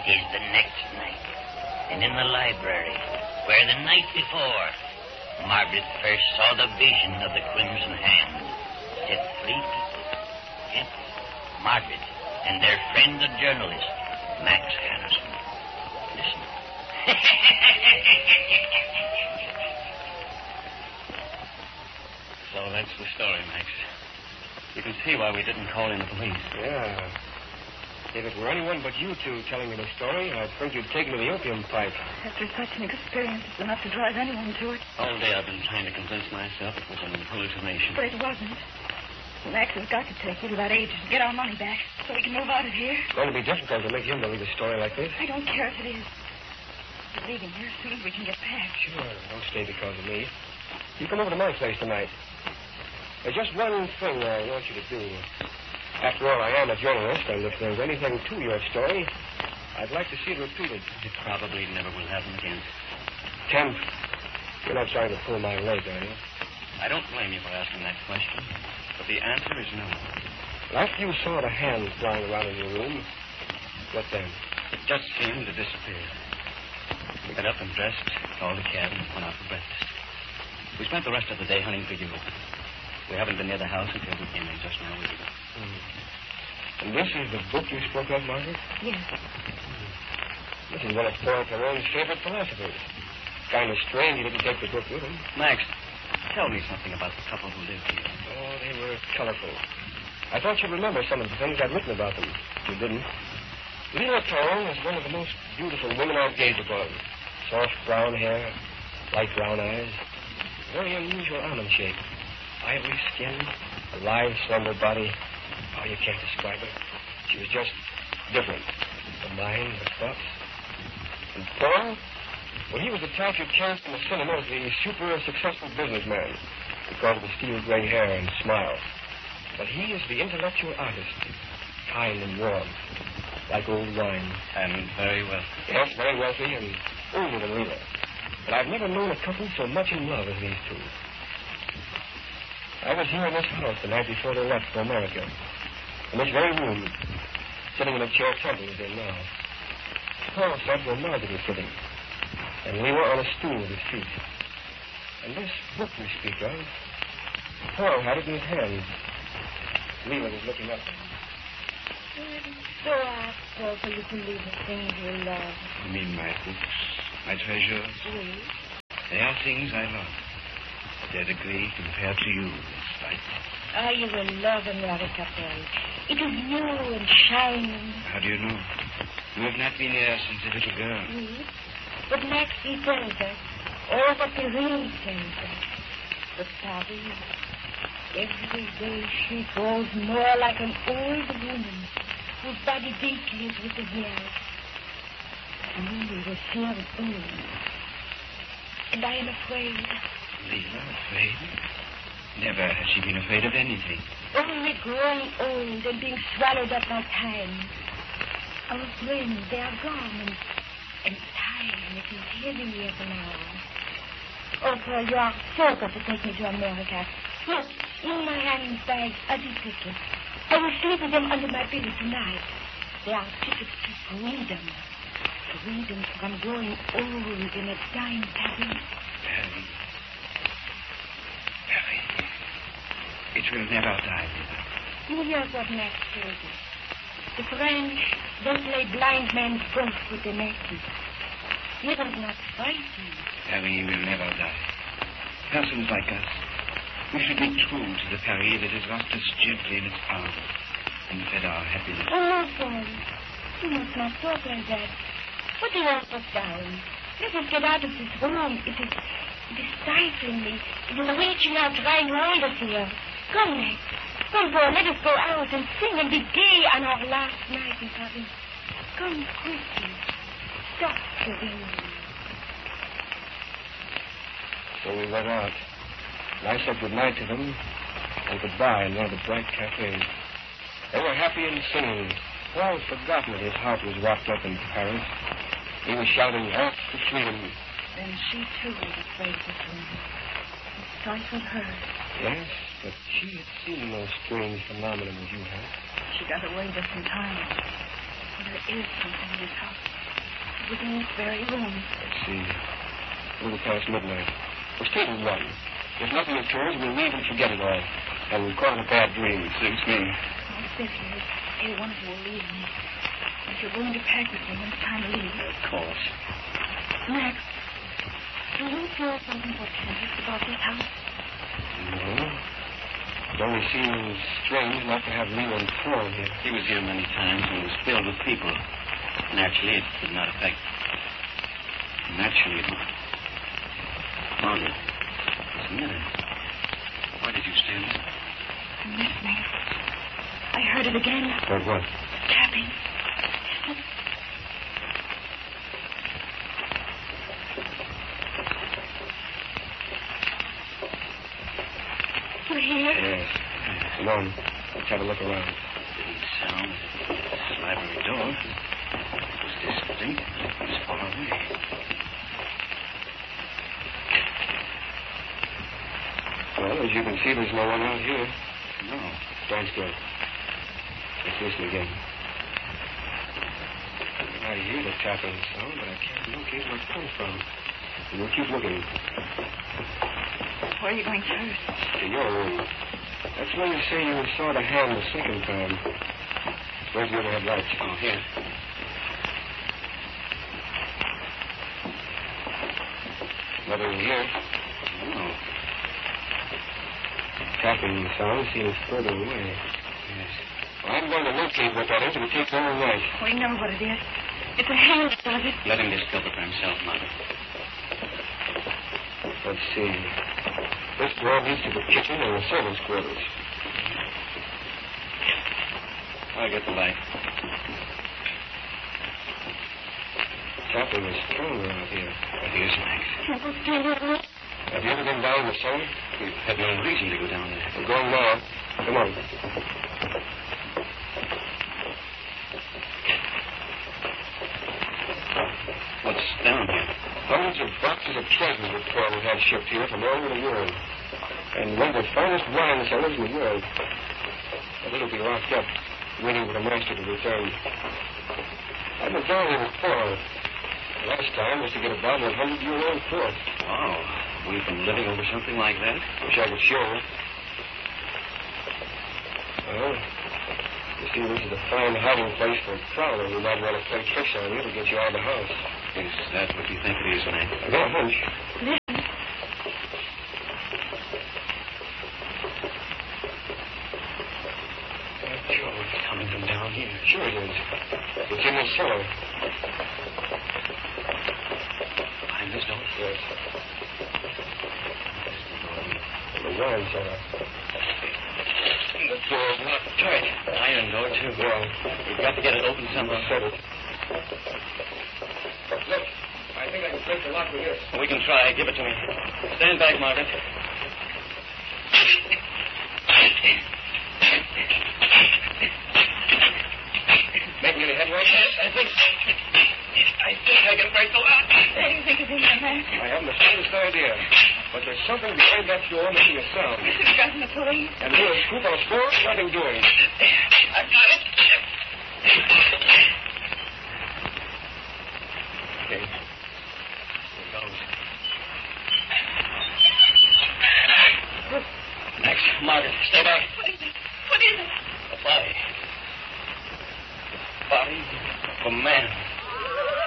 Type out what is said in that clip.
is the next night. And in the library, where the night before, Margaret first saw the vision of the Crimson Hand, sit three people. Yes, Margaret and their friend, the journalist, Max Harrison. Listen. So that's the story, Max. You can see why we didn't call in the police. Yeah. If it were anyone but you two telling me the story, I'd think you'd take me to the opium pipe. After such an experience, it's enough to drive anyone to it. All day I've been trying to convince myself it was an hallucination. But it wasn't. Max has got to take you to that agent and get our money back so we can move out of here. It's going to be difficult to make him believe a story like this. I don't care if it is. We're leaving here as soon as we can get back. Sure. Don't stay because of me. You come over to my place tonight. There's just one thing I want you to do. After all, I am a journalist, and if there's anything to your story, I'd like to see it repeated. It probably never will happen again. Kemp, you're not trying to pull my leg, are you? I don't blame you for asking that question, but the answer is no. After you saw the hands flying around in your room, what then? It just seemed to disappear. We got up and dressed, called a cab, and went out for breakfast. We spent the rest of the day hunting for you. We haven't been near the house until we came in just now with you. And this is the book you spoke of, Margaret? Yes. This is one of Paul Perron's favorite philosophers. Kind of strange he didn't take the book with him. Max, tell me something about the couple who lived here. Oh, they were colorful. I thought you'd remember some of the things I'd written about them. You didn't. Leela Perron is one of the most beautiful women I've gazed upon. Soft brown hair, light brown eyes, very unusual almond shape. Ivory skin, a lithe, slender body. Oh, you can't describe her. She was just different. Her mind, her thoughts. And Paul, well, he was the type you'd cast in the cinema as the super successful businessman because of the steel gray hair and smile. But he is the intellectual artist, kind and warm, like old wine. And very wealthy. Yes, very wealthy and older than Leela. But I've never known a couple so much in love as these two. I was here in this house the night before they left for America. In this very room, sitting in a chair Temple is in now. Paul said where Margaret was sitting. And we were on a stool at his feet. And this book you speak of, Paul had it in his hands. Leela was looking up. I'm so asked, Paul, for you to leave the things you love. You mean my books, my treasures? Oui. They are things I love. Their degree compared to you is like... Ah, you will love America, Paul. It is new and shining. How do you know? You have not been here since a little girl. Oui. But Max, he tells us all that he really tells us. But Paris, every day she grows more like an old woman whose body deeply with the years. Only the fear of old. And I am afraid. Leela, afraid? Never has she been afraid of anything. Only growing old and being swallowed up by time. Our friends, they are gone, and time, it is heavy as now. Oh, Paul, you are so good to take me to America. Look, in my handbag are these tickets. I will sleep with them under my pillow tonight. They are tickets to freedom. Freedom from growing old in a dying Paris. Paris. It will never die. You hear what Max told us. The French don't play blind man's golf with the natives. Let us not frighten. Paris will never die. Persons like us, we should be true to the Paris that has rocked us gently in its arms and fed our happiness. Oh, no, Paul. You must not talk like that. What do you want us down? Let us get out of this room. It is stifling me. It is reaching out, trying to hold us here. Come, Max. Come, Paul, let us go out and sing and be gay on our last night in Paris. Come quickly. Stop the wind. So we went out. And I said goodnight to them and goodbye in one of the bright cafes. They were happy and singing. Paul had forgotten that his heart was wrapped up in Paris. He was shouting, "Earth to freedom." Then she, too, was afraid of the wind. It stifled her. Yes, but she had seen no strange phenomenon as you had. She got away just in time. But there is something in this house. was in this very room. Let's see. A little past midnight. We're still at 1. If nothing occurs, we'll leave and forget it all. And we'll call it a bad dream. Suits me. Oh, Cecily, any one of you will leave me. If you're going to pack with me when it's time to leave. Of course. Max, do you feel something portentous about this house? No. It only seems strange not to have Leo and Paul here. He was here many times and was filled with people. Naturally, it did not affect. Naturally, it would. Margaret, what's the matter? Why did you stand up? I'm listening. I heard it again. Heard what? Tapping. Listen. You're here? Yes. Come on. Let's have a look around. Didn't sound like the library door. It was distinct. It was far away. Well, as you can see, there's no one out here. No. Stand still. Let's listen again. I hear the tapping sound, but I can't locate where it comes from. And we'll keep looking. Where are you going first? To your room. That's where you say you saw the hand the second time. Where's the overhead lights? Oh, here. Nothing here. No. Tapping sound seems further away. Yes. Well, I'm going to locate what that is. It'll take all night. We know what it is. It's a hand, does it? Let him discover for himself, Margaret. Let's see. This door leads to the kitchen and the servants' quarters. I'll get the light. Tapping is stronger out here. It is, Max. Temple still here? Have you ever been down the cellar? We've had no reason to go down there. We're going now. Come on. What's down here? Hundreds of boxes of treasures that Paul had shipped here from all over the world. And one of the finest wine cellars in the world. But it'll be locked up, waiting for the master to return. I've been down here with Paul. Last time was to get a bottle of 100-year-old port. Oh, we've been living over something like that? Wish I could show you. Well, you see, this is a fine hiding place for a prowler who might want to play tricks on you to get you out of the house. Is that what you think it is, Max? I got a hunch. Listen. Joe, It's coming from down here. sure it is. It's in the cellar. Behind this door? Yes. The wine cellar. The door's locked tight. Iron door, too. Yeah. We've got to get it open somehow. Set it. Look, I think I can break the lock with this. We can try. Give it to me. Stand back, Margaret. Making any headway? I think I can break the lock. What do you think is in there, Max? I haven't the faintest idea. But there's something behind that door making a sound. It's gotten the police. And here, a scoop on a floor, nothing doing. I've got it. Okay. Here it goes. Max, Margaret, stay back. What is it? What is it? A body. Body of a man.